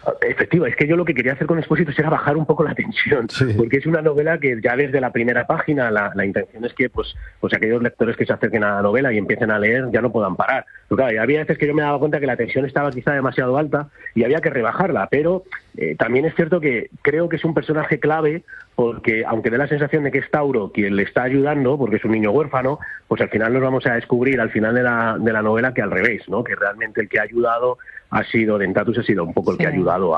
Efectivo, es que yo lo que quería hacer con Expósitos era bajar un poco la tensión, porque es una novela que ya desde la primera página la intención es que pues aquellos lectores que se acerquen a la novela y empiecen a leer ya no puedan parar. Pero claro, había veces que yo me daba cuenta que la tensión estaba quizá demasiado alta y había que rebajarla, pero también es cierto que creo que es un personaje clave porque aunque dé la sensación de que es Tauro quien le está ayudando, porque es un niño huérfano, pues al final nos vamos a descubrir al final de la novela que al revés, ¿no? Que realmente el que ha ayudado ha sido Dentatus, ha sido un poco el que ha ayudado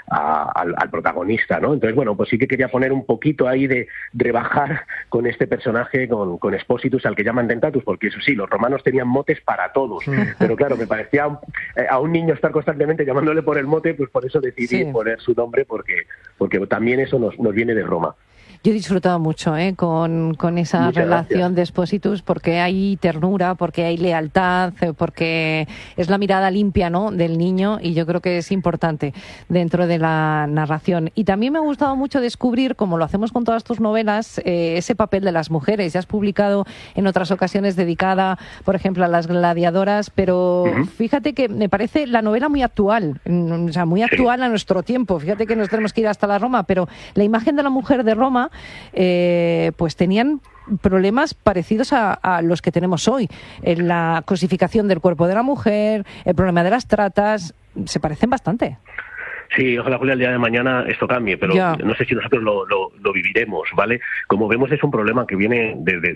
al protagonista, ¿no? Entonces, bueno, pues sí que quería poner un poquito ahí de rebajar con este personaje, con Expósitus, al que llaman Dentatus, porque eso sí, los romanos tenían motes para todos, pero claro, me parecía a un niño estar constantemente llamándole por el mote, pues por eso decidí poner su nombre, porque también eso nos viene de Roma. Yo he disfrutado mucho con esa relación de Expósitus, porque hay ternura, porque hay lealtad, porque es la mirada limpia, ¿no?, del niño, y yo creo que es importante dentro de la narración. Y también me ha gustado mucho descubrir, como lo hacemos con todas tus novelas, ese papel de las mujeres. Ya has publicado en otras ocasiones dedicada, por ejemplo, a las gladiadoras, pero fíjate que me parece la novela muy actual, o sea, muy actual a nuestro tiempo. Fíjate que nos tenemos que ir hasta la Roma, pero la imagen de la mujer de Roma pues tenían problemas parecidos a los que tenemos hoy, en la cosificación del cuerpo de la mujer, el problema de las tratas, se parecen bastante. Sí, ojalá, Julia, el día de mañana esto cambie, pero no sé si nosotros lo viviremos, ¿vale? Como vemos, es un problema que viene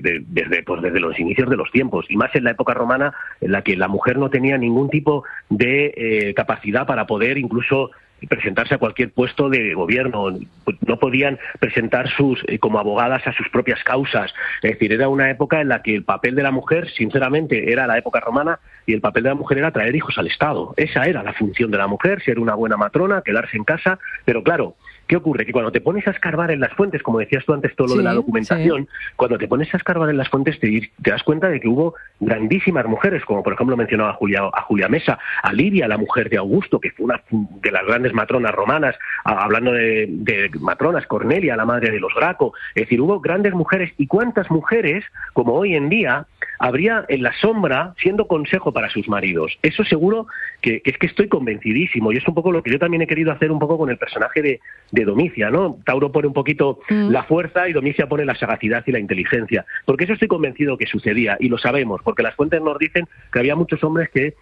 desde los inicios de los tiempos, y más en la época romana, en la que la mujer no tenía ningún tipo de capacidad para poder incluso presentarse a cualquier puesto de gobierno, no podían presentar como abogadas a sus propias causas. Es decir, era una época en la que el papel de la mujer, sinceramente, era la época romana, y el papel de la mujer era traer hijos al Estado. Esa era la función de la mujer, ser una buena matrona, quedarse en casa, pero claro, ¿qué ocurre? Que cuando te pones a escarbar en las fuentes, como decías tú antes, todo lo de la documentación, cuando te pones a escarbar en las fuentes te das cuenta de que hubo grandísimas mujeres, como por ejemplo mencionaba a Julia Mesa, a Livia, la mujer de Augusto, que fue una de las grandes matronas romanas, hablando de matronas, Cornelia, la madre de los Graco. Es decir, hubo grandes mujeres, y cuántas mujeres, como hoy en día, habría en la sombra siendo consejo para sus maridos. Eso seguro que es que estoy convencidísimo, y es un poco lo que yo también he querido hacer un poco con el personaje de Domicia, ¿no? Tauro pone un poquito la fuerza y Domicia pone la sagacidad y la inteligencia, porque eso estoy convencido que sucedía, y lo sabemos, porque las fuentes nos dicen que había muchos hombres que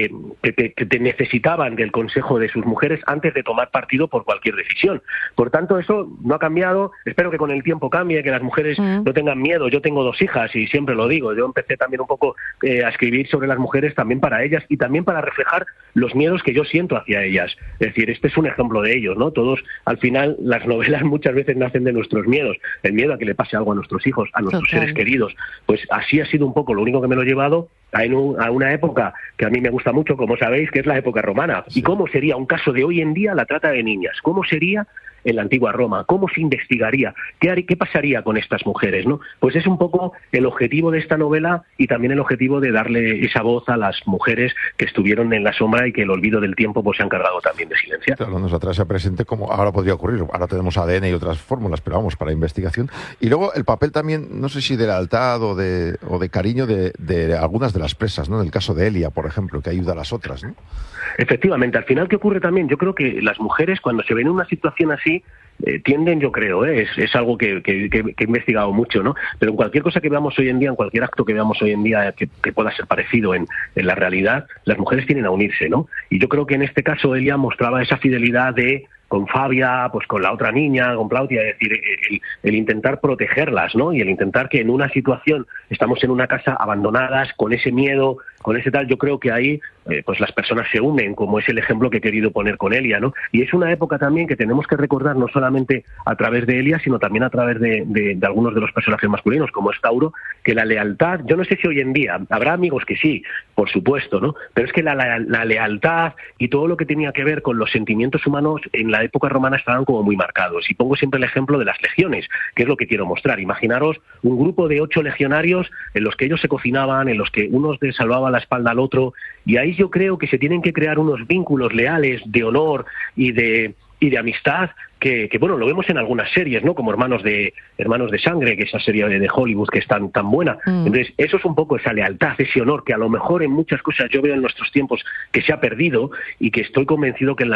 necesitaban del consejo de sus mujeres antes de tomar partido por cualquier decisión. Por tanto, eso no ha cambiado. Espero que con el tiempo cambie, que las mujeres no tengan miedo. Yo tengo 2 hijas y siempre lo digo, yo empecé también un poco a escribir sobre las mujeres también para ellas y también para reflejar los miedos que yo siento hacia ellas. Es decir, este es un ejemplo de ellos, ¿no? Todos, al final, las novelas muchas veces nacen de nuestros miedos, el miedo a que le pase algo a nuestros hijos, a nuestros seres queridos. Pues así ha sido un poco lo único que me lo he llevado a una época que a mí me gusta mucho, como sabéis, que es la época romana. ¿Y cómo sería un caso de hoy en día la trata de niñas? ¿Cómo sería en la antigua Roma? ¿Cómo se investigaría? ¿Qué pasaría con estas mujeres, no? Pues es un poco el objetivo de esta novela, y también el objetivo de darle esa voz a las mujeres que estuvieron en la sombra y que el olvido del tiempo pues se han cargado también de silenciar. Claro, nos atrás a presente como ahora podría ocurrir. Ahora tenemos ADN y otras fórmulas, pero vamos, para investigación. Y luego el papel también, no sé si de lealtad o de cariño de algunas de las presas, ¿no? En el caso de Elia, por ejemplo, que ayuda a las otras, ¿no? Efectivamente, al final, ¿qué ocurre también? Yo creo que las mujeres, cuando se ven en una situación así, tienden, yo creo, es algo que he investigado mucho, ¿no? Pero en cualquier cosa que veamos hoy en día, en cualquier acto que veamos hoy en día que pueda ser parecido en la realidad, las mujeres tienden a unirse, ¿no? Y yo creo que en este caso Elia mostraba esa fidelidad con Fabia, pues con la otra niña, con Plautia, es decir, el intentar protegerlas, ¿no? Y el intentar que en una situación, estamos en una casa abandonadas, con ese miedo, con ese tal, yo creo que ahí pues las personas se unen, como es el ejemplo que he querido poner con Elia, ¿no? Y es una época también que tenemos que recordar, no solamente a través de Elia, sino también a través de algunos de los personajes masculinos, como es Tauro, que la lealtad, yo no sé si hoy en día, habrá amigos que sí, por supuesto, ¿no? Pero es que la lealtad y todo lo que tenía que ver con los sentimientos humanos en la época romana estaban como muy marcados. Y pongo siempre el ejemplo de las legiones, que es lo que quiero mostrar. Imaginaros un grupo de 8 legionarios en los que ellos se cocinaban, en los que uno les salvaba la espalda al otro, y ahí yo creo que se tienen que crear unos vínculos leales, de honor y de amistad, que bueno, lo vemos en algunas series, ¿no? Como Hermanos de Sangre, que es esa serie de Hollywood que es tan buena. Entonces, eso es un poco esa lealtad, ese honor, que a lo mejor en muchas cosas yo veo en nuestros tiempos que se ha perdido, y que estoy convencido que en la